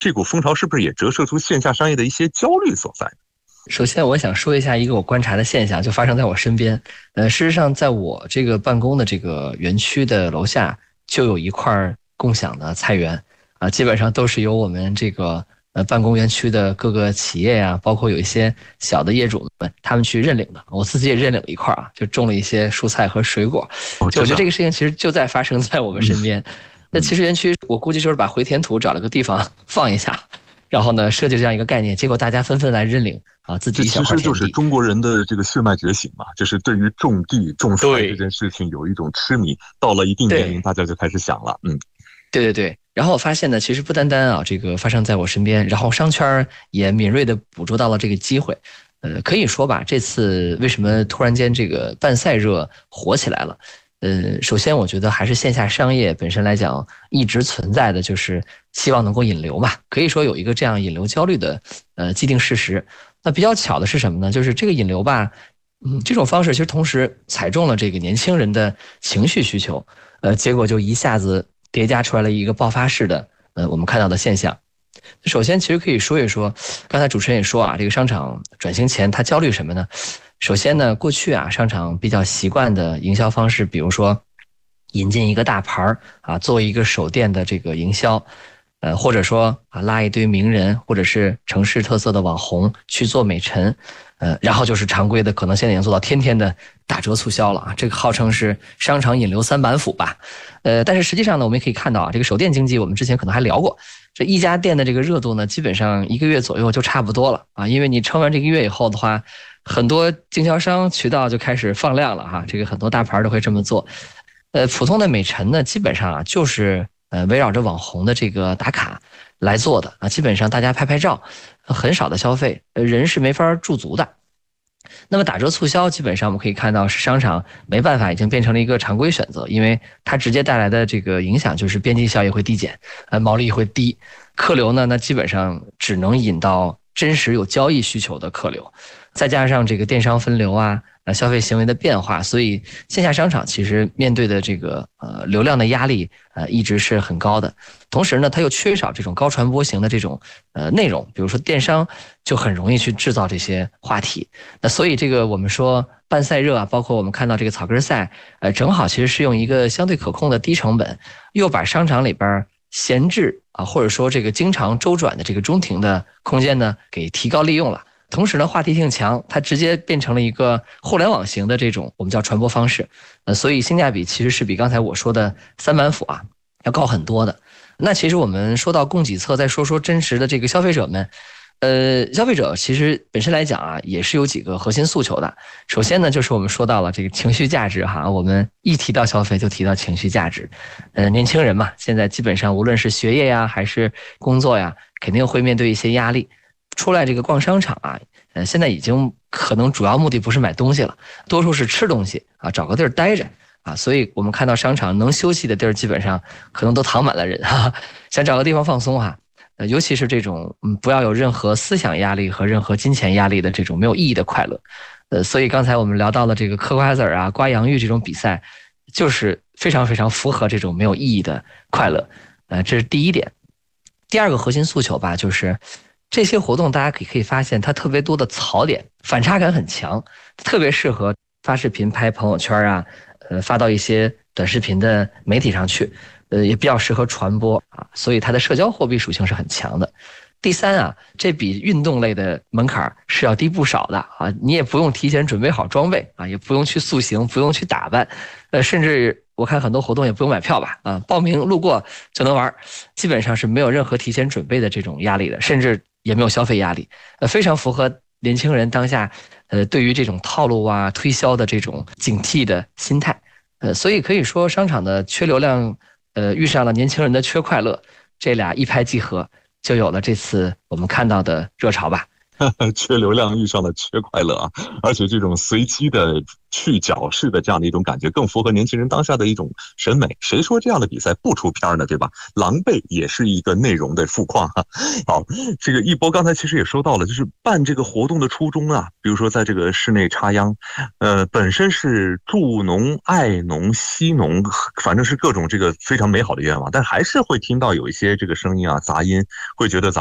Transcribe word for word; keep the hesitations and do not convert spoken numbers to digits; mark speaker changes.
Speaker 1: 这股风潮是不是也折射出线下商业的一些焦虑所在？
Speaker 2: 首先我想说一下一个我观察的现象，就发生在我身边。呃，事实上在我这个办公的这个园区的楼下就有一块共享的菜园啊，基本上都是由我们这个呃办公园区的各个企业呀、啊，包括有一些小的业主们他们去认领的。我自己也认领了一块啊，就种了一些蔬菜和水果。就我觉得这个事情其实就在发生在我们身边。那其实园区我估计就是把回填土找了个地方放一下，然后呢设计这样一个概念，结果大家纷纷来认领啊，自己一小块田地。
Speaker 1: 这其实就是中国人的这个血脉觉醒嘛，就是对于种地种菜这件事情有一种痴迷，到了一定年龄大家就开始想了。嗯，
Speaker 2: 对对对。然后我发现呢，其实不单单啊这个发生在我身边，然后商圈也敏锐的捕捉到了这个机会。呃，可以说吧，这次为什么突然间这个办赛热火起来了？呃，首先我觉得还是线下商业本身来讲一直存在的就是希望能够引流嘛，可以说有一个这样引流焦虑的呃既定事实。那比较巧的是什么呢？就是这个引流吧，嗯，这种方式其实同时踩中了这个年轻人的情绪需求，呃，结果就一下子叠加出来了一个爆发式的呃我们看到的现象。首先其实可以说一说，刚才主持人也说啊，这个商场转型前他焦虑什么呢？首先呢，过去啊，商场比较习惯的营销方式，比如说引进一个大牌啊，作为一个首店的这个营销，呃，或者说啊拉一堆名人或者是城市特色的网红去做美陈，呃，然后就是常规的，可能现在已经做到天天的打折促销了啊，这个号称是商场引流三板斧吧，呃，但是实际上呢，我们也可以看到啊，这个首店经济我们之前可能还聊过，这一家店的这个热度呢，基本上一个月左右就差不多了啊，因为你撑完这个月以后的话。很多经销商渠道就开始放量了哈，这个很多大牌都会这么做。呃，普通的美陈呢，基本上啊就是呃围绕着网红的这个打卡来做的啊，基本上大家拍拍照，很少的消费，呃人是没法驻足的。那么打折促销基本上我们可以看到是商场没办法已经变成了一个常规选择，因为它直接带来的这个影响就是边际效益会递减，呃毛利会低，客流呢那基本上只能引到真实有交易需求的客流。再加上这个电商分流啊，呃，消费行为的变化，所以线下商场其实面对的这个呃流量的压力，呃，一直是很高的。同时呢，它又缺少这种高传播型的这种呃内容，比如说电商就很容易去制造这些话题。那所以这个我们说办赛热啊，包括我们看到这个草根赛，呃，正好其实是用一个相对可控的低成本，又把商场里边闲置啊，或者说这个经常周转的这个中庭的空间呢，给提高利用了。同时呢，话题性强，它直接变成了一个互联网型的这种我们叫传播方式，呃，所以性价比其实是比刚才我说的三板斧啊要高很多的。那其实我们说到供给侧，再说说真实的这个消费者们，呃，消费者其实本身来讲啊，也是有几个核心诉求的。首先呢，就是我们说到了这个情绪价值哈，我们一提到消费就提到情绪价值，呃，年轻人嘛，现在基本上无论是学业呀还是工作呀，肯定会面对一些压力。出来这个逛商场啊，呃，现在已经可能主要目的不是买东西了，多数是吃东西啊，找个地儿待着啊，所以我们看到商场能休息的地儿基本上可能都躺满了人哈，想找个地方放松哈，呃，尤其是这种嗯不要有任何思想压力和任何金钱压力的这种没有意义的快乐，呃，所以刚才我们聊到了这个嗑瓜子儿啊、刮洋芋这种比赛，就是非常非常符合这种没有意义的快乐，呃，这是第一点。第二个核心诉求吧，就是。这些活动大家可以可以发现，它特别多的槽点，反差感很强，特别适合发视频、拍朋友圈啊，呃，发到一些短视频的媒体上去，呃，也比较适合传播啊，所以它的社交货币属性是很强的。第三啊，这比运动类的门槛是要低不少的啊，你也不用提前准备好装备啊，也不用去塑形，不用去打扮，呃，甚至。我看很多活动也不用买票吧，啊，报名路过就能玩，基本上是没有任何提前准备的这种压力的，甚至也没有消费压力，呃，非常符合年轻人当下，呃，对于这种套路啊、推销的这种警惕的心态，呃，所以可以说商场的缺流量，呃，遇上了年轻人的缺快乐，这俩一拍即合，就有了这次我们看到的热潮吧。
Speaker 1: 缺流量遇上了缺快乐啊！而且这种随机的去角式的这样的一种感觉，更符合年轻人当下的一种审美。谁说这样的比赛不出片呢？对吧？狼狈也是一个内容的富矿哈、啊。好，这个一波刚才其实也说到了，就是办这个活动的初衷啊，比如说在这个室内插秧，呃，本身是助农、爱农、惜农，反正是各种这个非常美好的愿望，但还是会听到有一些这个声音啊、杂音，会觉得咱